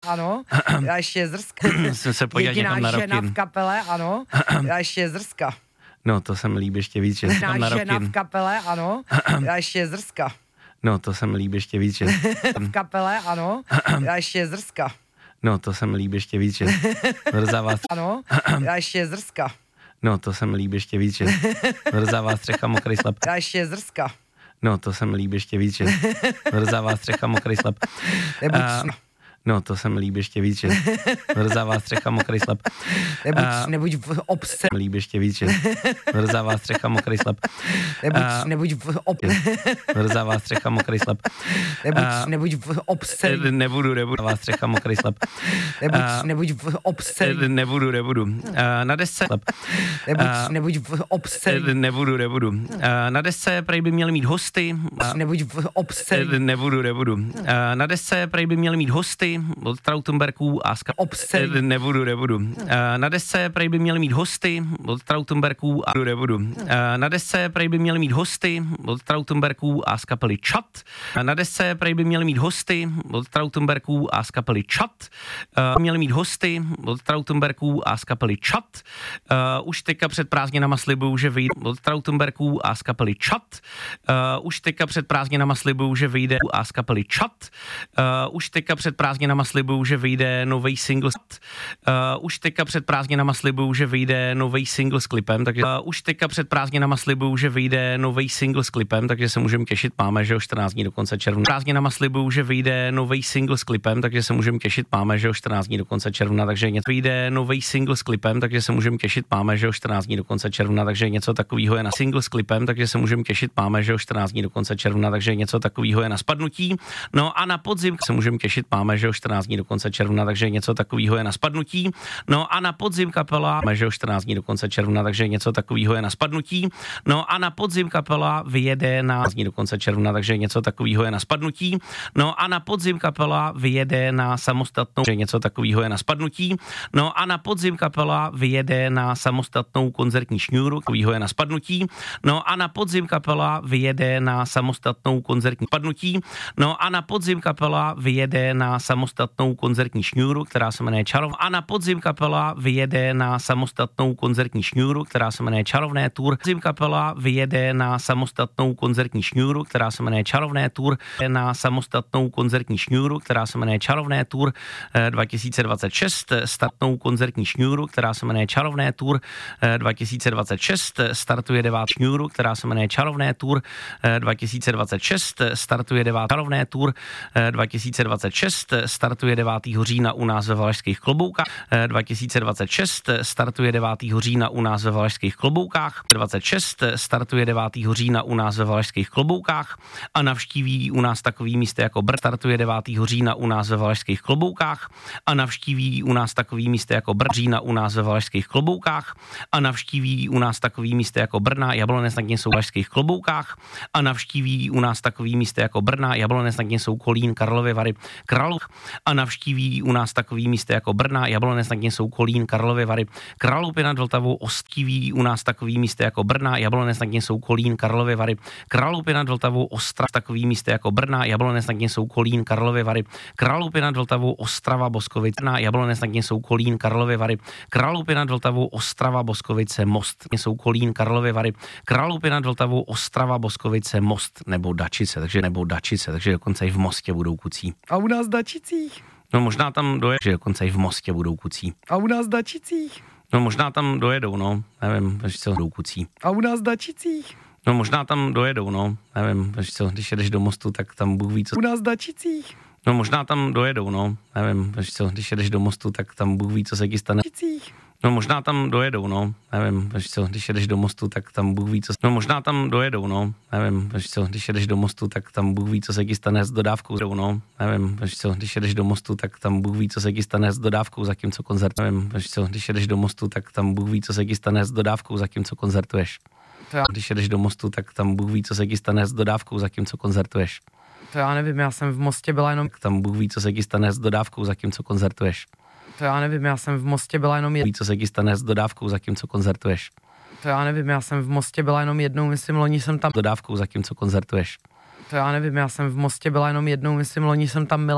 ano. A ještě je Zrska. Se podívat někam na žena Rokin. v kapele, ano. A ještě je Zrska. No, to se mi líbí ještě víc, že tam na Žena v Rokin. kapele, ano. A ještě je Zrska. No, to se mi líbí ještě víc, že V kapele, ano. A ještě je Zrska. no, to se mi líbí ještě víc, že zrzavá Ano. A ještě je Zrska. no, to se mi líbí ještě víc, že zrzavá střecha, mokrý slab. A ještě je Zrska. No, to se mi líbí ještě víc, že zrzavá střecha, mokrý slab. No, to se mi líbí ještě víc, že zrzavá střecha, mokrý slab. Nebuď v obse. Mi líbí ještě víc, že zrzavá střecha, mokrý slab. Nebuď v Zrzavá střecha, mokrý slab. Nebuď v obse. Nebudu, zrzavá střecha, mokrý slab. Nebuď v obse. Nebudu. Na desce slab. Nebuď v obse. Nebudu. Na desce prej by měli mít hosty. Nebuď v obse. Nebudu. Na desce prej by měli mít hosty od Trautenbergů a Obse. Nebudu. Na desce prej by měli mít hosty od Trautenbergů a nebudu. Na desce prej by měli mít hosty od Trautenbergů a z kapely Čat. Na desce prej by měli mít hosty od Trautenbergů a z kapely Čat. Měli mít hosty od Trautenbergů a z kapely Čat. Už teďka před prázdninama slibuju, že vyjde od Trautenbergů a z kapely Čat. Už teďka před prázdninama slibuju, že vyjde a z kapely Čat. Už teďka před prázdninama slibuju, že vyjde novej single. Už teďka před prázdninama slibuju, že vyjde novej single s klipem, takže už teďka před prázdninama slibuju, že vyjde novej single s klipem, takže se můžeme těšit. Máme, že o 14 dní do konce června. Prázdninama slibuju, že vyjde novej single s klipem, takže se můžeme těšit. Máme, že o 14 dní do konce června, takže něco vyjde novej single s klipem, takže se můžeme těšit. Máme, že o 14 dní do konce června, takže něco takového je na single s klipem, takže se můžeme těšit. Máme, že o 14 dní do konce června, takže něco takového je na spadnutí. No a na podzim se můžeme těšit. Máme, že o 14 dní do konce června, takže něco takového je na spadnutí. No a na podzim kapela, máme, že o 14 dní do konce června, takže něco takového je na spadnutí. No a na podzim kapela vyjede na dní do konce června, takže něco takového je na spadnutí. No a na podzim kapela vyjede na samostatnou, že něco takového je na spadnutí. No a na podzim kapela vyjede na samostatnou koncertní šňůru, takového je na spadnutí. No a na podzim kapela vyjede na samostatnou koncertní spadnutí. No a na podzim kapela vyjede na samostatnou koncertní šňůru, která se jmenuje Čarov. A na podzim kapela vyjede na samostatnou koncertní šňůru, která se jmenuje Čarovné tour. Podzim kapela vyjede na samostatnou koncertní šňůru, která se jmenuje Čarovné tour. Na samostatnou koncertní šňůru, která se jmenuje Čarovné tour 2026. Startnou koncertní šňůru, která se jmenuje Čarovné tour 2026. Startuje 9. šňůru, která se jmenuje Čarovné tour 2026. Startuje 9. Čarovné tour 2026. Startuje 9. října u nás ve Valašských Kloboukách. 2026 startuje 9. října u nás ve Valašských Kloboukách. 26 startuje 9. října u nás ve Valašských Kloboukách a navštíví u nás takový místo jako Brno. Startuje 9. října u nás ve Valašských Kloboukách a navštíví u nás takový místo jako Brno. Října u nás ve Valašských Kloboukách a navštíví u nás takový místo jako Brna, Jablonec nad Nisou, Valašských Kloboukách a navštíví u nás takový místo jako Brna, Jablonec nad Nisou, Kolín, Karlovy Vary, Kralov a navštíví u nás takový místo jako Brna, Jablonec nad Nisou, Kolín, Karlovy Vary, Kralupy nad Vltavou, Ostiví u nás takový místo jako Brna, Jablonec nad Nisou, Kolín, Karlovy Vary, Kralupy nad Vltavou, Ostrava, takový místo jako Brna, Jablonec nad Nisou, Kolín, Karlovy Vary, Kralupy nad Vltavou, Ostrava, Boskovice, Jablonec nad Nisou, Kolín, Karlovy Vary, Kralupy nad Vltavou, Ostrava, Boskovice, Most, Nisou, Kolín, Karlovy Vary, Kralupy nad Vltavou, Ostrava, Boskovice, Most nebo Dačice, takže dokonce i v Mostě budou kucí. A u nás v Dačicích? No možná tam dojedou, že dokonce i v Mostě budou kucí. A u nás v Dačicích? No možná tam dojedou, no, nevím, co budou kucí. A u nás v Dačicích? No možná tam dojedou, no, nevím, co, když jedeš do Mostu, tak tam Bůh ví, co. U nás v Dačicích? No možná tam dojedou, no, nevím, co, když jedeš do Mostu, tak tam Bůh ví, co se ti stane. No možná tam dojedou, no, nevím, co, když jedeš do Mostu, tak tam Bůh ví, co. No možná tam dojedou, no, nevím, co, když jedeš do Mostu, tak tam Bůh ví, co se ti stane s dodávkou, no, nevím, co, když jedeš do Mostu, tak tam Bůh ví, co se ti stane s dodávkou, zatímco koncert, nevím, co, když jedeš do Mostu, tak tam Bůh ví, co se ti stane s dodávkou, zatímco koncertuješ. Když jedeš do Mostu, tak tam Bůh ví, co se ti stane s dodávkou, zatímco koncertuješ. To já nevím, já jsem v Mostě byla jenom. Tam Bůh ví, co se ti stane s dodávkou, zatímco koncertuješ. To já nevím, já jsem v Mostě byla jenom Ví, co se ti stane s dodávkou, zatímco koncertuješ. To já nevím, já jsem v Mostě byla jenom jednou, myslím, loni jsem tam. Dodávkou, zatímco koncertuješ. To já nevím, já jsem v Mostě byla jenom jednou, myslím, loni jsem tam byla.